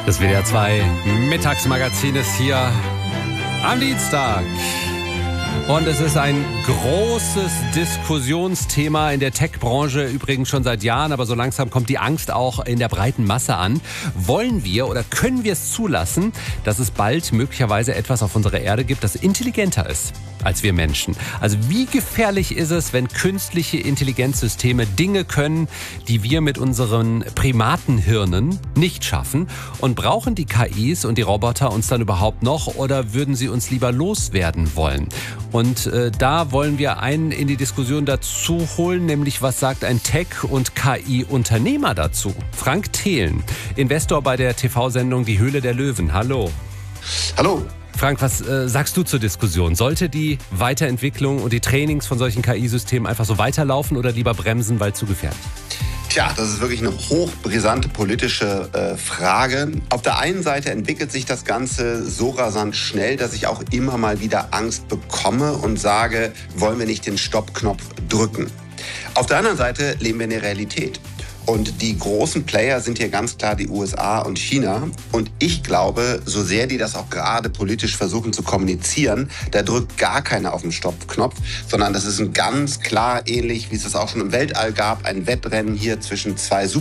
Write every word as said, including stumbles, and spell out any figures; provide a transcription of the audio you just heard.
Das W D R zwei Mittagsmagazin ist hier am Dienstag. Und es ist ein großes Diskussionsthema in der Tech-Branche, übrigens schon seit Jahren, aber so langsam kommt die Angst auch in der breiten Masse an. Wollen wir oder können wir es zulassen, dass es bald möglicherweise etwas auf unserer Erde gibt, das intelligenter ist als wir Menschen? Also wie gefährlich ist es, wenn künstliche Intelligenzsysteme Dinge können, die wir mit unseren Primatenhirnen nicht schaffen? Und brauchen die K Is und die Roboter uns dann überhaupt noch oder würden sie uns lieber loswerden wollen? Und äh, da wollen wir einen in die Diskussion dazu holen, nämlich was sagt ein Tech- und K I-Unternehmer dazu? Frank Thelen, Investor bei der T V-Sendung Die Höhle der Löwen. Hallo. Hallo. Frank, was äh, sagst du zur Diskussion? Sollte die Weiterentwicklung und die Trainings von solchen K I-Systemen einfach so weiterlaufen oder lieber bremsen, weil zu gefährlich? Tja, das ist wirklich eine hochbrisante politische äh, Frage. Auf der einen Seite entwickelt sich das Ganze so rasant schnell, dass ich auch immer mal wieder Angst bekomme und sage, wollen wir nicht den Stoppknopf drücken? Auf der anderen Seite leben wir in der Realität. Und die großen Player sind hier ganz klar die U S A und China. Und ich glaube, so sehr die das auch gerade politisch versuchen zu kommunizieren, da drückt gar keiner auf den Stoppknopf, sondern das ist ein ganz klar ähnlich, wie es es auch schon im Weltall gab, ein Wettrennen hier zwischen zwei Super